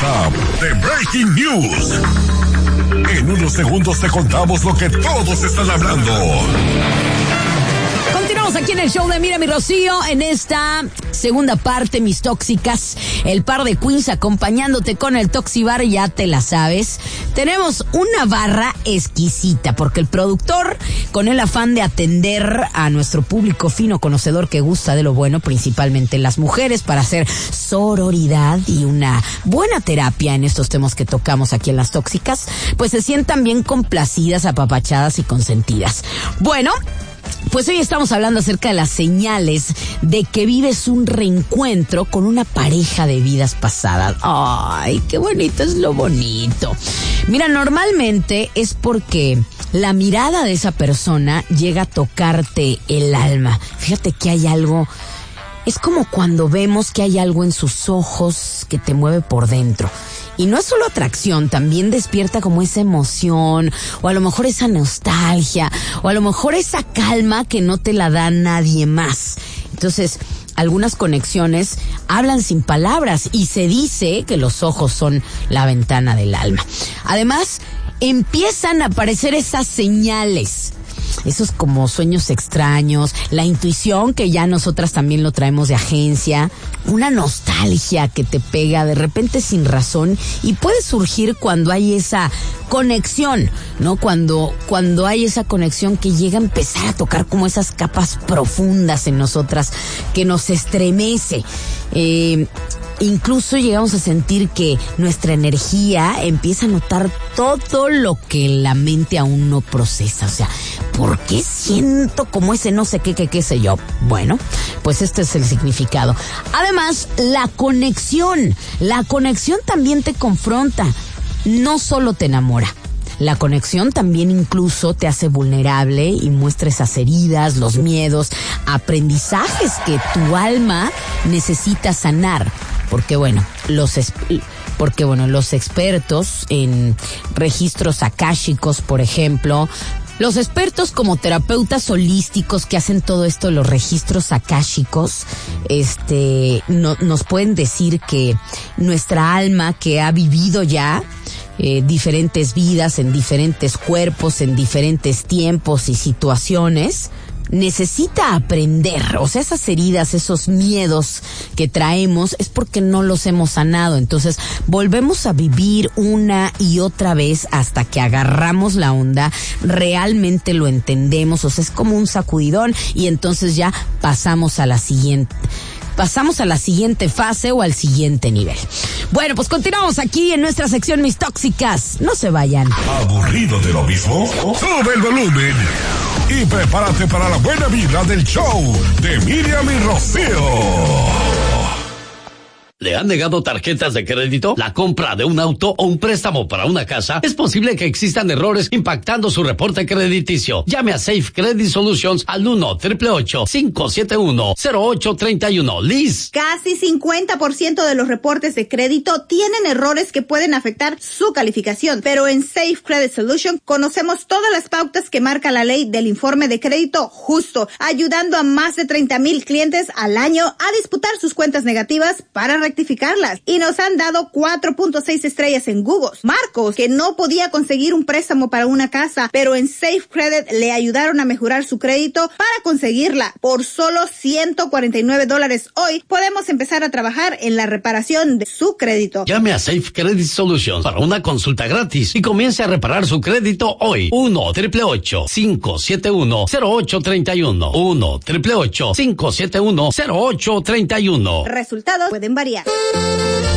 WhatsApp de Breaking News. En unos segundos te contamos lo que todos están hablando. Continuamos aquí en el show de Mira mi Rocío, en esta segunda parte, mis tóxicas, el par de queens acompañándote con el Toxibar, ya te la sabes. Tenemos una barra exquisita, porque el productor, con el afán de atender a nuestro público fino conocedor que gusta de lo bueno, principalmente las mujeres, para hacer sororidad y una buena terapia en estos temas que tocamos aquí en las tóxicas, pues se sientan bien complacidas, apapachadas y consentidas. Bueno, pues hoy estamos hablando acerca de las señales de que vives un reencuentro con una pareja de vidas pasadas. Ay, qué bonito es lo bonito. Mira, normalmente es porque la mirada de esa persona llega a tocarte el alma. Fíjate que hay algo, es como cuando vemos que hay algo en sus ojos que te mueve por dentro. Y no es solo atracción, también despierta como esa emoción, o a lo mejor esa nostalgia, o a lo mejor esa calma que no te la da nadie más. Entonces, algunas conexiones hablan sin palabras y se dice que los ojos son la ventana del alma. Además, empiezan a aparecer esas señales. Esos como sueños extraños, la intuición que ya nosotras también lo traemos de agencia, una nostalgia que te pega de repente sin razón y puede surgir cuando hay esa conexión, ¿no? Cuando hay esa conexión que llega a empezar a tocar como esas capas profundas en nosotras que nos estremece. Incluso llegamos a sentir que nuestra energía empieza a notar todo lo que la mente aún no procesa. O sea, ¿por qué siento como ese no sé qué sé yo? Bueno, pues este es el significado. Además, la conexión también te confronta, no solo te enamora. La conexión también incluso te hace vulnerable y muestra esas heridas, los miedos, aprendizajes que tu alma necesita sanar. Porque bueno, los expertos en registros akáshicos, por ejemplo, los expertos como terapeutas holísticos que hacen todo esto, los registros akáshicos, nos pueden decir que nuestra alma, que ha vivido ya diferentes vidas en diferentes cuerpos, en diferentes tiempos y situaciones, necesita aprender. O sea, esas heridas, esos miedos que traemos es porque no los hemos sanado. Entonces volvemos a vivir una y otra vez hasta que agarramos la onda, realmente lo entendemos. O sea, es como un sacudidón y entonces ya pasamos a la siguiente fase o al siguiente nivel. Bueno, pues continuamos aquí en nuestra sección Mis Tóxicas. No se vayan. ¿Aburrido de lo mismo? Sube el volumen y prepárate para la buena vibra del show de Miriam y Rocío. ¿Le han negado tarjetas de crédito, la compra de un auto o un préstamo para una casa? Es posible que existan errores impactando su reporte crediticio. Llame a Safe Credit Solutions al 1-888-571-0831. Liz. Casi 50% de los reportes de crédito tienen errores que pueden afectar su calificación. Pero en Safe Credit Solutions conocemos todas las pautas que marca la ley del informe de crédito justo, ayudando a más de 30,000 clientes al año a disputar sus cuentas negativas para rectificarlas. Y nos han dado 4.6 estrellas en Google. Marcos, que no podía conseguir un préstamo para una casa, pero en Safe Credit le ayudaron a mejorar su crédito para conseguirla. Por solo $149 hoy podemos empezar a trabajar en la reparación de su crédito. Llame a Safe Credit Solutions para una consulta gratis y comience a reparar su crédito hoy. 1-888-571-0831. 1-888-571-0831. Resultados pueden variar.